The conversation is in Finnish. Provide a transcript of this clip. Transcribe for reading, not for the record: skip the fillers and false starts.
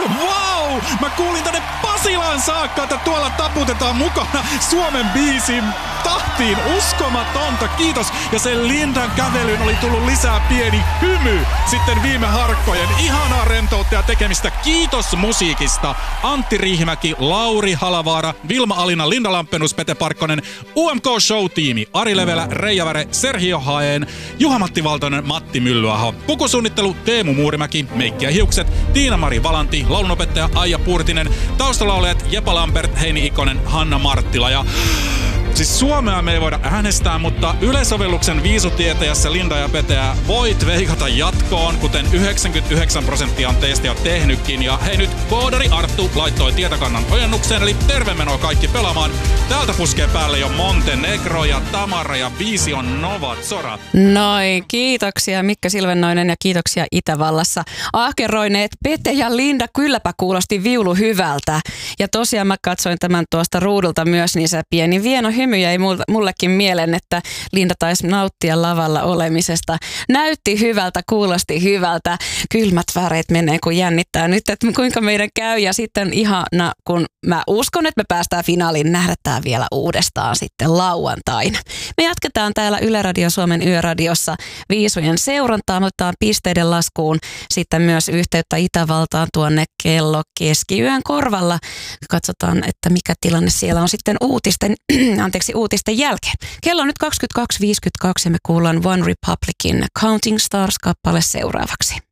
Wow! Mä kuulin tänne Pasilaan saakka, että tuolla taputetaan mukana Suomen biisin tahtiin. Uskomatonta, kiitos. Ja sen Lindan kävelyyn oli tullut lisää pieni hymy sitten viime harkkojen. Ihanaa rentoutta ja tekemistä. Kiitos musiikista. Antti Riihimäki, Lauri Halavaara, Vilma Alina, Linda Lampenius, Pete Parkkonen, UMK Show-tiimi, Ari Levelä, Reija Väre, Sergio Haen, Juha-Matti Valtonen, Matti Myllyaho, pukusuunnittelu Teemu Muurimäki, Meikki ja hiukset, Tiina-Mari Valanti, laulunopettaja Aija Puurtinen, taustalaulajat Jepa Lambert, Heini Ikonen, Hanna Marttila ja... Siis Suomea me ei voida äänestää, mutta yleisovelluksen viisutietäjässä Linda ja Peteä voit veikata jatkoon, kuten 99% on teistä jo tehnytkin. Ja hei nyt, koodari Arttu laittoi tietokannan ojennukseen, eli terve menoa kaikki pelaamaan. Täältä puskee päälle jo Montenegro ja Tamara ja biisi on Nova Zora. Noin, kiitoksia Mikko Silvennoinen ja kiitoksia Itävallassa. Ahkeroineet Pete ja Linda, kylläpä kuulosti viulu hyvältä. Ja tosiaan mä katsoin tämän tuosta ruudulta myös, niin se pieni vieno hymy jäi mullekin mieleen, että Linda taisi nauttia lavalla olemisesta. Näytti hyvältä, kuulosti hyvältä. Kylmät väreet menee, kun jännittää nyt, että kuinka meidän käy. Ja sitten ihana, kun mä uskon, että me päästään finaaliin, nähdään vielä uudestaan sitten lauantaina. Me jatketaan täällä Yle Radio Suomen Yöradiossa viisujen seurantaa. Me otetaan pisteiden laskuun sitten myös yhteyttä Itävaltaan tuonne kello keskiyön korvalla. Katsotaan, että mikä tilanne siellä on sitten uutisten jälkeen. Kello on nyt 22.52 ja me kuullaan One Republicin Counting Stars-kappale seuraavaksi.